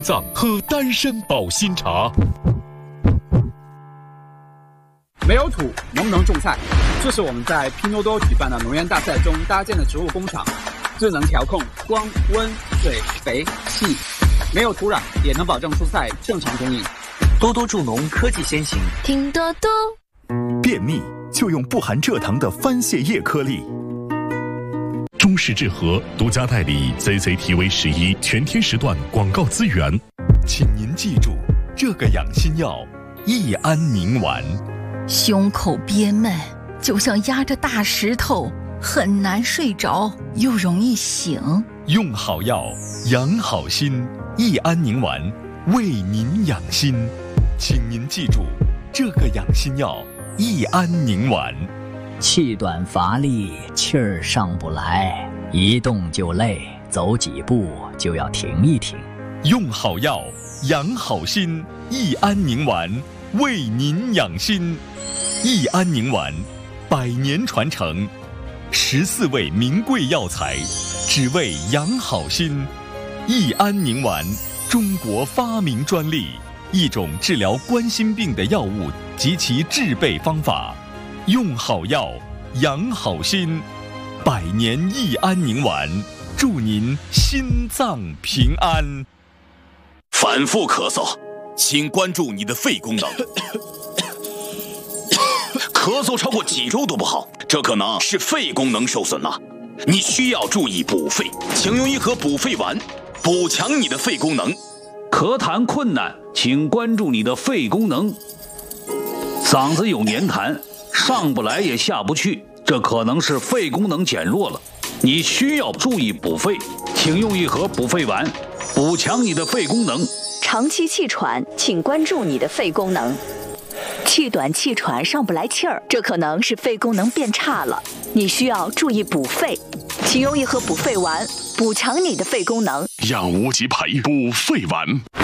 脏喝丹参保心茶。 没有土，能不能种菜？这是我们在拼多多举办的农园大赛中搭建的植物工厂，智能调控光、温、水、肥、气，没有土壤也能保证蔬菜正常供应。 多多助农科技先行， 听多多。 便秘就用不含蔗糖的番泻叶颗粒。 中式治和独家代理 CCTV11全天时段广告资源。 请您记住这个养心药：益安宁丸。 胸口憋闷，就像压着大石头，很难睡着，又容易醒。 用好药，养好心。益安宁丸，为您养心。请您记住这个养心药：益安宁丸。 气短乏力，气儿上不来，一动就累，走几步就要停一停。 用好药，养好心。益安宁丸，为您养心。益安宁丸，100年传承，14味名贵药材，只为养好心。益安宁丸，中国发明专利，一种治疗冠心病的药物及其制备方法。用好药，养好心，100年益安宁丸，祝您心脏平安。 反复咳嗽，请关注你的肺功能。咳嗽超过几周都不好，这可能是肺功能受损了，你需要注意补肺，请用一盒补肺丸，补强你的肺功能。 咳痰困难，请关注你的肺功能。嗓子有黏痰，上不来也下不去，这可能是肺功能减弱了，你需要注意补肺，请用一盒补肺丸，补强你的肺功能。 长期气喘，请关注你的肺功能。气短气喘上不来气儿，这可能是肺功能变差了，你需要注意补肺，请用一盒补肺丸，补强你的肺功能。 养无极培补肺丸。